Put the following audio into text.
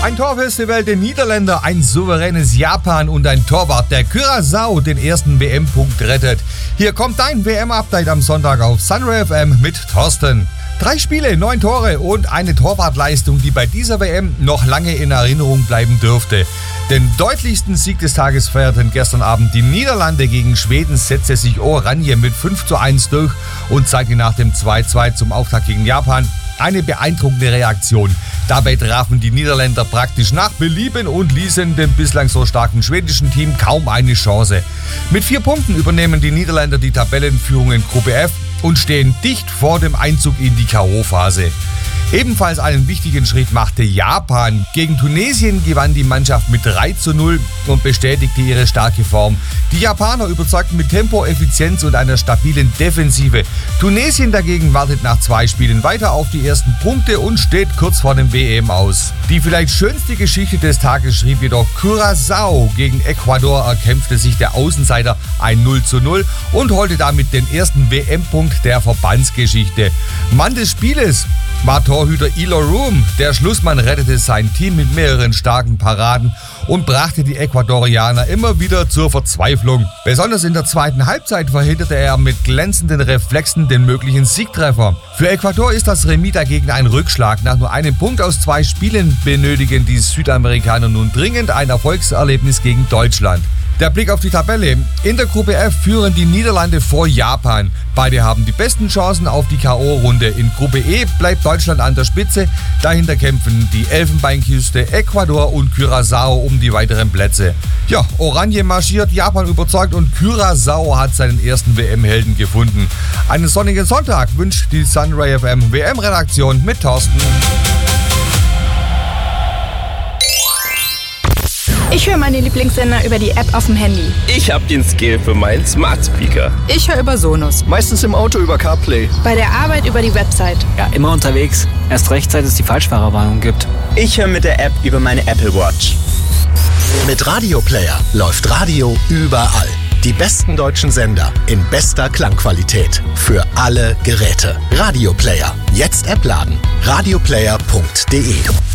Ein Torfestival der Niederländer, ein souveränes Japan und ein Torwart, der Curaçao den ersten WM-Punkt rettet. Hier kommt dein WM-Update am Sonntag auf Sunray FM mit Thorsten. 3 Spiele, 9 Tore und eine Torwartleistung, die bei dieser WM noch lange in Erinnerung bleiben dürfte. Den deutlichsten Sieg des Tages feierten gestern Abend die Niederlande. Gegen Schweden setzte sich Oranje mit 5:1 durch und zeigte nach dem 2:2 zum Auftakt gegen Japan eine beeindruckende Reaktion. Dabei trafen die Niederländer praktisch nach Belieben und ließen dem bislang so starken schwedischen Team kaum eine Chance. Mit 4 Punkten übernehmen die Niederländer die Tabellenführung in Gruppe F und stehen dicht vor dem Einzug in die K.O.-Phase. Ebenfalls einen wichtigen Schritt machte Japan. Gegen Tunesien gewann die Mannschaft mit 3:0 und bestätigte ihre starke Form. Die Japaner überzeugten mit Tempo, Effizienz und einer stabilen Defensive. Tunesien dagegen wartet nach 2 Spielen weiter auf die ersten Punkte und steht kurz vor dem WM aus. Die vielleicht schönste Geschichte des Tages schrieb jedoch Curaçao. Gegen Ecuador erkämpfte sich der Außenseiter ein 0:0 und holte damit den ersten WM-Punkt der Verbandsgeschichte. Mann des Spieles war Torhüter Elo Room. Der Schlussmann rettete sein Team mit mehreren starken Paraden und brachte die Ecuadorianer immer wieder zur Verzweiflung. Besonders in der zweiten Halbzeit verhinderte er mit glänzenden Reflexen den möglichen Siegtreffer. Für Ecuador ist das Remis dagegen ein Rückschlag. Nach nur einem Punkt aus 2 Spielen benötigen die Südamerikaner nun dringend ein Erfolgserlebnis gegen Deutschland. Der Blick auf die Tabelle. In der Gruppe F führen die Niederlande vor Japan. Beide haben die besten Chancen auf die K.O.-Runde. In Gruppe E bleibt Deutschland an der Spitze. Dahinter kämpfen die Elfenbeinküste, Ecuador und Curaçao um die weiteren Plätze. Ja, Oranje marschiert, Japan überzeugt und Curaçao hat seinen ersten WM-Helden gefunden. Einen sonnigen Sonntag wünscht die Sunray FM WM-Redaktion mit Thorsten. Ich höre meine Lieblingssender über die App auf dem Handy. Ich habe den Skill für meinen Smart Speaker. Ich höre über Sonos. Meistens im Auto über CarPlay. Bei der Arbeit über die Website. Ja, immer unterwegs. Erst recht, seit es die Falschfahrerwarnung gibt. Ich höre mit der App über meine Apple Watch. Mit Radio Player läuft Radio überall. Die besten deutschen Sender in bester Klangqualität. Für alle Geräte. Radio Player. Jetzt App laden. radioplayer.de